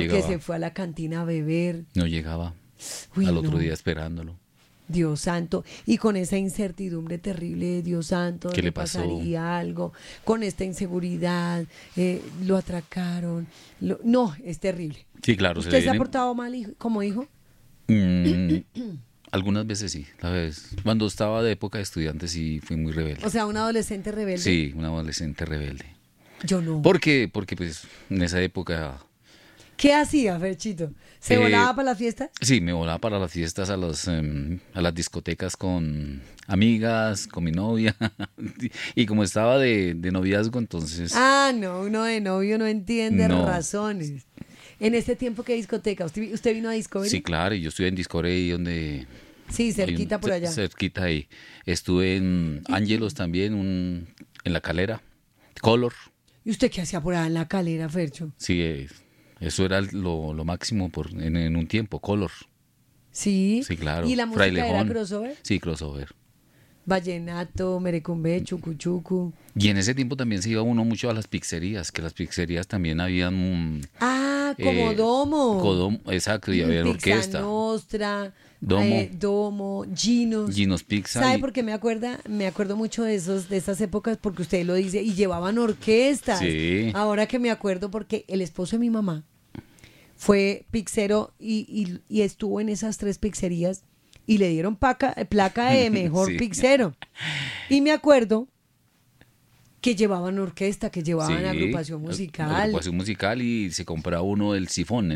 que llegaba. se fue a la cantina a beber. No llegaba. Uy, Al otro no. día esperándolo. Dios santo, y con esa incertidumbre terrible de Dios santo, ¿Qué le le pasó? pasaría algo, con esta inseguridad, lo atracaron, no, es terrible. Sí, claro. ¿Usted se ha vienen- portado mal como hijo? Mm, algunas veces sí, ¿sabes? Cuando estaba de época de estudiante sí fui muy rebelde. O sea, un adolescente rebelde. Sí, un adolescente rebelde. Yo no. Porque pues en esa época, ¿Qué hacía, Ferchito? ¿Se Eh, volaba para la fiesta? sí, me volaba para las fiestas, a las discotecas con amigas, con mi novia. Y como estaba de noviazgo, entonces, Ah, no, uno de novio no entiende No. razones. En este tiempo, ¿qué discoteca? ¿Usted vino a Discovery? sí, claro, y yo estuve en Discovery donde... Sí, cerquita hay por allá. Cerquita ahí. Estuve en Ángelos también, en La Calera. Color, ¿Y usted qué hacía por allá en la calera, Fercho? sí, eso era lo máximo en un tiempo, Color. Sí. Sí, claro. ¿Y la música era Frailejón. crossover? Sí, crossover. Vallenato, merecumbe, chucuchucu. Y en ese tiempo también se iba uno mucho a las pizzerías, que las pizzerías también habían... Ah, como eh, Domo. Exacto, y había Pizza orquesta. Nostra, Domo. Domo, Ginos. Ginos Pizza. ¿Sabe y- por qué me acuerdo mucho de esas épocas? Porque usted lo dice, y llevaban orquestas. Sí. Ahora que me acuerdo, porque el esposo de mi mamá fue pizzero y estuvo en esas 3 pizzerías y le dieron placa de mejor Sí. pizzero. Y me acuerdo que llevaban orquesta, que llevaban Sí, agrupación musical. Agrupación musical y se compraba uno el sifón,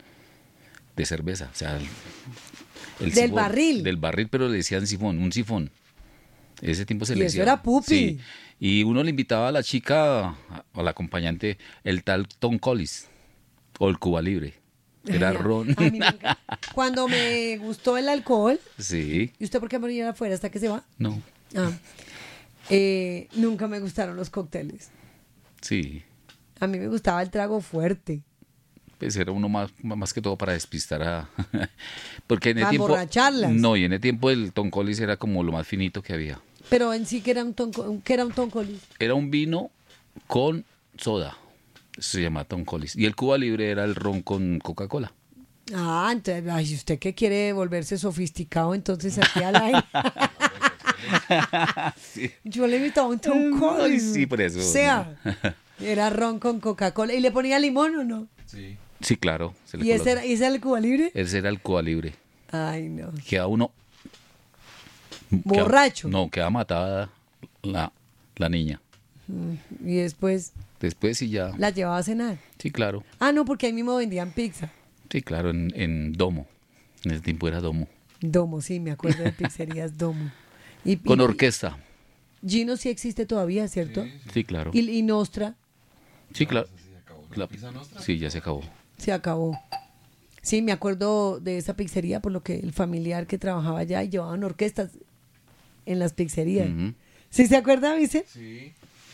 de cerveza. O sea, el Del sifón, barril. Del barril, pero le decían sifón, un sifón. Ese tiempo se Y le eso decía. era pupi. Sí. Y uno le invitaba a la chica, a la acompañante, el tal Tom Collis o el Cuba Libre. Era Ay, ron. a mí me encanta. Cuando me gustó el alcohol, Sí, ¿y usted por qué moría afuera hasta que se va? no, Ah, nunca me gustaron los cócteles. sí. A mí me gustaba el trago fuerte. Pues era uno más que todo para despistar a... Porque en el Para tiempo... emborracharlas. No, y en el tiempo el Tom Collis era como lo más finito que había. Pero en sí que era un toncolis. Era un vino con soda. Eso se llama Tom Collis. Y el Cuba Libre era el ron con Coca-Cola. Ah, entonces, ay, si usted que quiere volverse sofisticado, entonces aquí al aire. Yo le invitaba un toncolis. Ay, sí, por eso. O sea, era ron con Coca-Cola. ¿Y le ponía limón o no? Sí, claro. se le ¿Y ese coloca. era el Cuba Libre? Ese era el Cuba Libre. Ay, no. Queda uno... Borracho. No, queda matada la niña. Y después Después sí ya... la llevaba a cenar. Sí, claro. Ah, no, porque ahí mismo vendían pizza. Sí, claro, en Domo. En ese tiempo era Domo. Domo, sí, me acuerdo de pizzerías Domo. Y, Con y- orquesta. Gino sí existe todavía, ¿cierto? Sí, claro. Y Nostra Sí, claro. Sí, ya se acabó. se acabó. Sí, me acuerdo de esa pizzería por lo que el familiar que trabajaba allá y llevaban orquestas en las pizzerías. Ujú. ¿Sí se acuerda, Vice? Sí.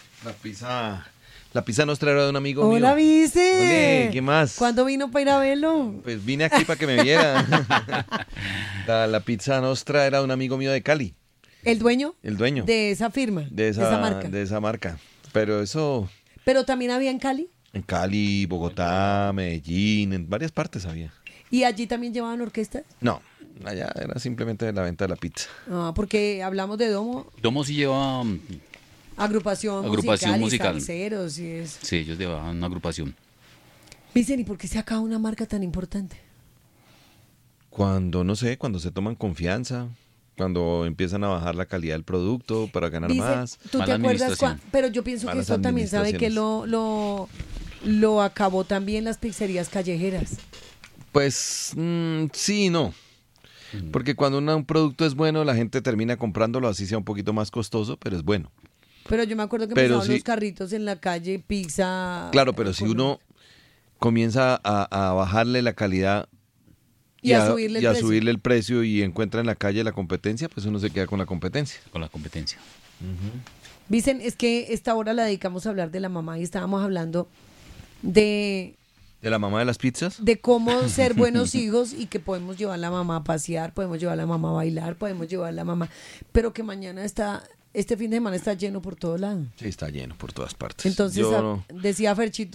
La pizza nostra era de un amigo mío. Hola, Vice. Ole, ¿qué más? ¿Cuándo vino para ir a verlo? Pues vine aquí para que me viera. La pizza nostra era de un amigo mío de Cali, ¿El dueño? el dueño De esa firma, de esa marca. de esa marca. Pero eso Pero también había en Cali. en Cali, Bogotá, Medellín, en varias partes había. ¿Y allí también llevaban orquestas? No, allá era simplemente la venta de la pizza. Ah, porque hablamos de Domo, Domo sí lleva... agrupación Agrupación musical. y salseros y eso. Sí, ellos llevaban una agrupación. Dicen, ¿y por qué se acaba una marca tan importante? Cuando, no sé, cuando se toman confianza, cuando empiezan a bajar la calidad del producto para ganar Dice, más. ¿tú te Mala acuerdas? administración. Pero yo pienso que Malas esto también sabe que administraciones. lo acabó también las pizzerías callejeras. Pues sí y no. Porque cuando un producto es bueno, la gente termina comprándolo, así sea un poquito más costoso, pero es bueno. Pero yo me acuerdo que Pero empezaban sí. los carritos en la calle, pizza. Claro, pero si uno comienza a bajarle la calidad Y a subirle el precio. subirle el precio y encuentra en la calle la competencia, pues uno se queda con la competencia. Con la competencia. Dicen, es que esta hora la dedicamos a hablar de la mamá y estábamos hablando de ¿De la mamá de las pizzas? cómo ser buenos hijos y que podemos llevar a la mamá a pasear, podemos llevar a la mamá a bailar, podemos llevar a la mamá, pero que mañana este fin de semana está lleno por todo lado. Sí, está lleno por todas partes. Entonces Yo decía Ferchito,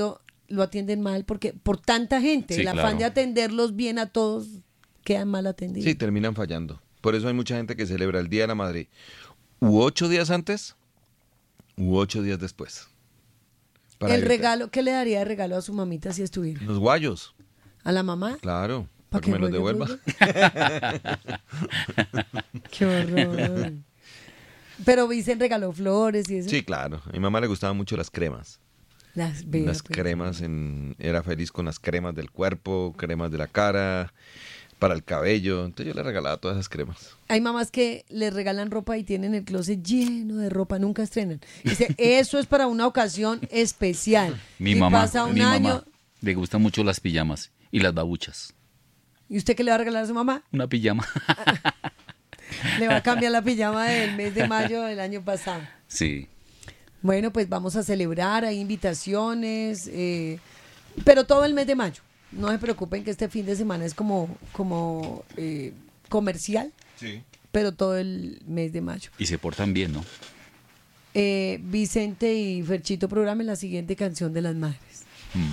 lo atienden mal porque por tanta gente, Sí, el afán claro. de atenderlos bien a todos, quedan mal atendidos. Sí, terminan fallando. Por eso hay mucha gente que celebra el Día de la Madre u 8 días antes u 8 días después. Para El evitar- regalo, ¿qué le daría de regalo a su mamita si estuviera? Los guayos, ¿A la mamá? claro. ¿Pa' Para que me los juegue devuelva. fútbol? Qué horror. Pero Vicen regaló flores y eso. Sí, claro. A mi mamá le gustaban mucho las cremas. Las, vea, Las pues. cremas, era feliz con las cremas del cuerpo, cremas de la cara, para el cabello. Entonces yo le regalaba todas esas cremas. Hay mamás que les regalan ropa y tienen el closet lleno de ropa, nunca estrenan. Dice, eso es para una ocasión especial. Mi Y mamá, pasa un mi año. mamá le gustan mucho las pijamas y las babuchas. ¿Y usted qué le va a regalar a su mamá? Una pijama. Le va a cambiar la pijama del mes de mayo del año pasado. Sí. Bueno, pues vamos a celebrar, hay invitaciones, pero todo el mes de mayo. No se preocupen que este fin de semana es como comercial, Sí. pero todo el mes de mayo. Y se portan bien, ¿no? Vicente y Ferchito programen la siguiente canción de las madres.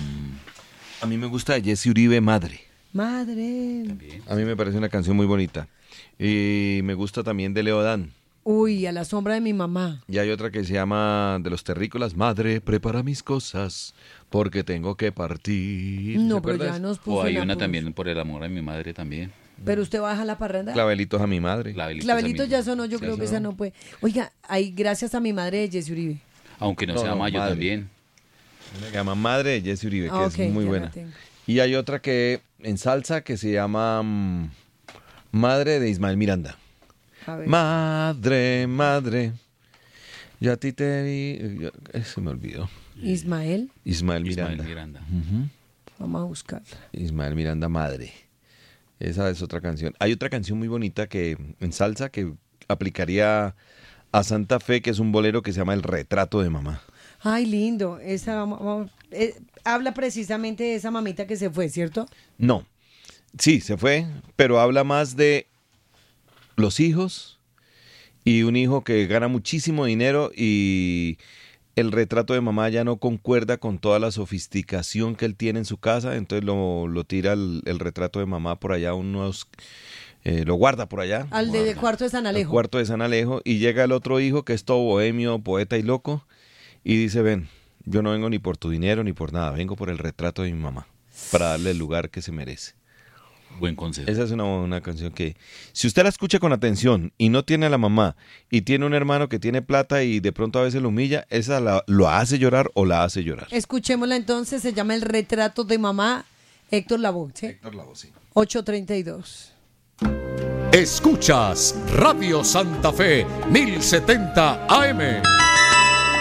A mí me gusta de Jessy Uribe, Madre. Madre. También. A mí me parece una canción muy bonita. Y me gusta también de Leo Dan. Uy, a la sombra de mi mamá. Y hay otra que se llama de los Terrícolas, Madre, prepara mis cosas, porque tengo que partir. No, ¿Se pero acuerda ya de eso? nos puso O hay en una apuros. también por el amor a mi madre también. Pero usted baja la parranda. Clavelitos a mi madre. Clavelitos ya sonó, yo Sí, creo que sonó. esa no puede. Oiga, hay gracias a mi madre de Jessy Uribe. Aunque no, No, sea no, mayo madre. también. Una que llama Madre de Jessy Uribe, que Ah, ok, es muy ya la buena. tengo. Y hay otra que en salsa que se llama Madre de Ismael Miranda. A ver. Madre, madre, yo a ti te vi... se me olvidó. Ismael, Ismael Miranda. Ismael Miranda. vamos a buscarla. Ismael Miranda, Madre. Esa es otra canción. Hay otra canción muy bonita que en salsa que aplicaría a Santa Fe, que es un bolero que se llama El Retrato de Mamá. Ay, lindo. Esa habla precisamente de esa mamita que se fue, ¿cierto? No, sí, se fue, pero habla más de los hijos y un hijo que gana muchísimo dinero y el retrato de mamá ya no concuerda con toda la sofisticación que él tiene en su casa, entonces lo tira el retrato de mamá por allá lo guarda por allá. Al de Cuarto de San Al Alejo. cuarto de San Alejo, y llega el otro hijo que es todo bohemio, poeta y loco, y dice, ven, yo no vengo ni por tu dinero ni por nada, vengo por el retrato de mi mamá, para darle el lugar que se merece. Buen consejo. Esa es una canción que, si usted la escucha con atención y no tiene a la mamá y tiene un hermano que tiene plata y de pronto a veces lo humilla, esa lo hace llorar o la hace llorar. Escuchémosla entonces, se llama El Retrato de Mamá, Héctor Lavoe, ¿sí? Héctor Lavoe, sí. 8:32. Escuchas Radio Santa Fe 1070 AM.